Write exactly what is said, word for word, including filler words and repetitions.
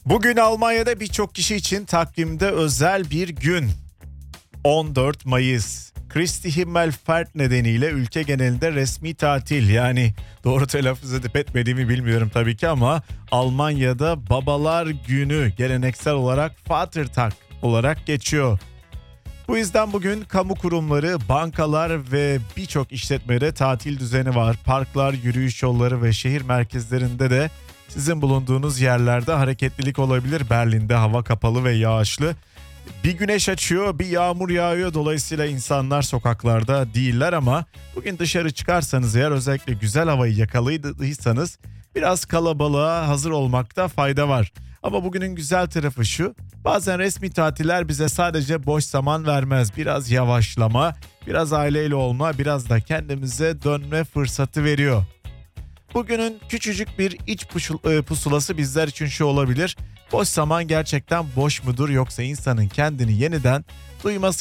Bugün Almanya'da birçok kişi için takvimde özel bir gün. on dört Mayıs. Christi Himmelfahrt nedeniyle ülke genelinde resmi tatil. Yani doğru telaffuz edip etmediğimi bilmiyorum tabii ki ama Almanya'da Babalar Günü geleneksel olarak Vatertag olarak geçiyor. Bu yüzden bugün kamu kurumları, bankalar ve birçok işletmede tatil düzeni var. Parklar, yürüyüş yolları ve şehir merkezlerinde de sizin bulunduğunuz yerlerde hareketlilik olabilir. Berlin'de hava kapalı ve yağışlı. Bir güneş açıyor, bir yağmur yağıyor. Dolayısıyla insanlar sokaklarda değiller ama bugün dışarı çıkarsanız eğer özellikle güzel havayı yakaladıysanız biraz kalabalığa hazır olmakta fayda var. Ama bugünün güzel tarafı şu: bazen resmi tatiller bize sadece boş zaman vermez. Biraz yavaşlama, biraz aileyle olma, biraz da kendimize dönme fırsatı veriyor. Bugünün küçücük bir iç pusulası bizler için şu olabilir: boş zaman gerçekten boş mudur, yoksa insanın kendini yeniden duyması